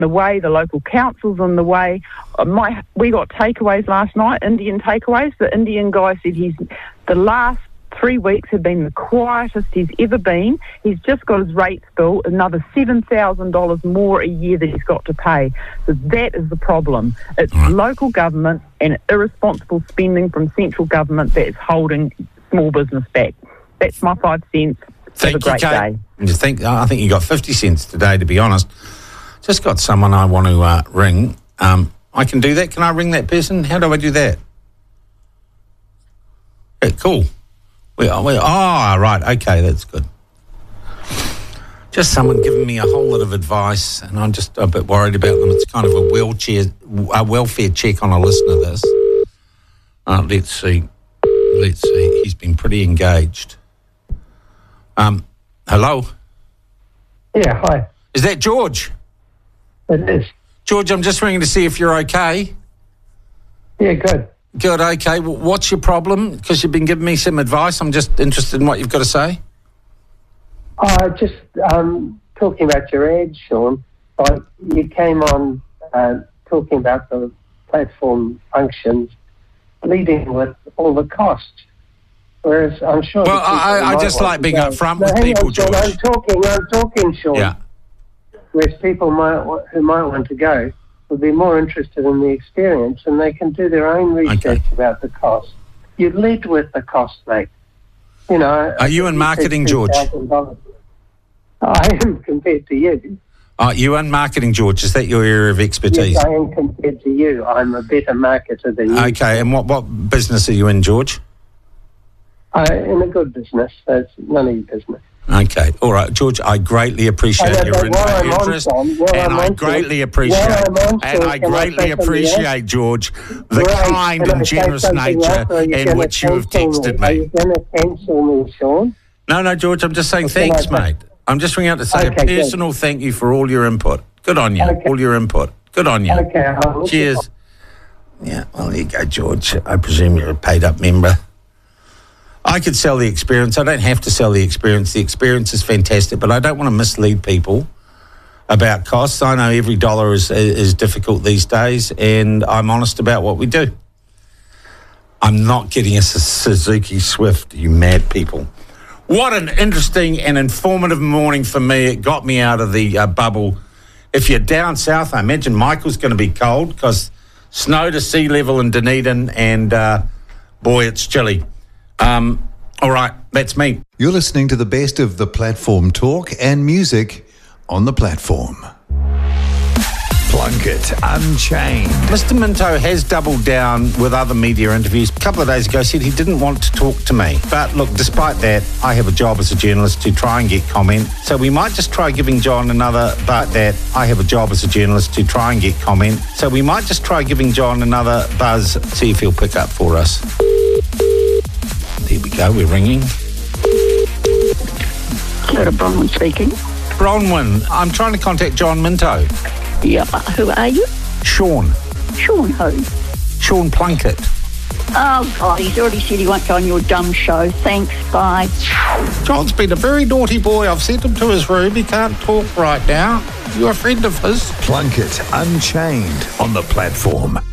the way, the local council's in the way. We got takeaways last night, Indian takeaways. The Indian guy said the last 3 weeks have been the quietest he's ever been. He's just got his rates bill, another $7,000 more a year that he's got to pay. So that is the problem. It's local government and irresponsible spending from central government that is holding small business back. That's my 5 cents. Have a great day. I think you got 50 cents today, to be honest. Just got someone I want to ring. I can do that. Can I ring that person? How do I do that? Okay, cool. Right. Okay, that's good. Just someone giving me a whole lot of advice, and I'm just a bit worried about them. It's kind of a welfare check on a listener, this. Let's see. He's been pretty engaged. Hello? Yeah, hi. Is that George? It is. George, I'm just ringing to see if you're okay. Yeah, good. Good, okay. What's your problem? Because you've been giving me some advice. I'm just interested in what you've got to say. Just talking about your ad, Sean. You came on talking about the platform functions, leading with all the costs. Whereas I'm sure... Well, I just like being upfront with people, George. I'm talking, Sean. Yeah. Whereas people who might want to go would be more interested in the experience, and they can do their own research about the cost. You lead with the cost, mate. You know. Are you in marketing, George? I am compared to you. You in marketing, George? Is that your area of expertise? Yes, I am compared to you. I'm a better marketer than you. Okay, and what business are you in, George? In a good business. That's none of your business. Okay, all right, George. I greatly appreciate your interest, and I greatly appreciate, George, the kind and generous nature in which you have texted me. Are you going to cancel me, Sean? No, George. I'm just saying thanks, mate. I'm just ringing out to say a personal thank you for all your input. Good on you. All your input. Good on you. Okay. Cheers. Yeah. Well, there you go, George. I presume you're a paid-up member. I could sell the experience. I don't have to sell the experience. The experience is fantastic, but I don't want to mislead people about costs. I know every dollar is difficult these days, and I'm honest about what we do. I'm not getting a Suzuki Swift, you mad people. What an interesting and informative morning for me. It got me out of the bubble. If you're down south, I imagine Michael's going to be cold because snow to sea level in Dunedin, and boy, it's chilly. All right, that's me. You're listening to the best of the platform talk and music on the platform. Plunkett Unchained. Mr. Minto has doubled down with other media interviews. A couple of days ago said he didn't want to talk to me. But look, despite that, I have a job as a journalist to try and get comment. So we might just try giving John another buzz. See if he'll pick up for us. There we go, we're ringing. Hello, Bronwyn speaking. Bronwyn, I'm trying to contact John Minto. Yeah, who are you? Sean. Sean who? Sean Plunkett. Oh, God, he's already said he won't go on your dumb show. Thanks, bye. John's been a very naughty boy. I've sent him to his room. He can't talk right now. You're a friend of his. Plunkett Unchained on the platform.